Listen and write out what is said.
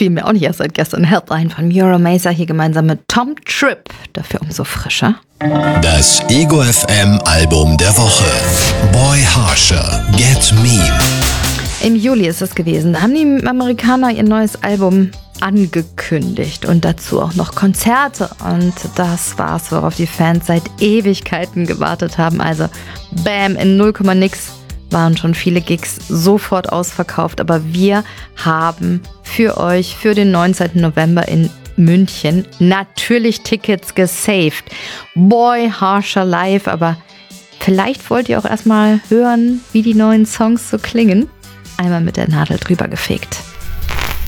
spielen wir auch nicht erst seit gestern. Helpline von Mura Mesa hier gemeinsam mit Tom Tripp. Dafür umso frischer. Das Ego FM Album der Woche. Boy Harsher, Get Mean. Im Juli ist es gewesen. Da haben die Amerikaner ihr neues Album angekündigt und dazu auch noch Konzerte. Und das war's, worauf die Fans seit Ewigkeiten gewartet haben. Also bam, in 0, nix waren schon viele Gigs sofort ausverkauft. Aber wir haben für euch für den 19. November in München natürlich Tickets gesaved. Boy Harsher live, aber vielleicht wollt ihr auch erstmal hören, wie die neuen Songs so klingen. Einmal mit der Nadel drüber gefegt.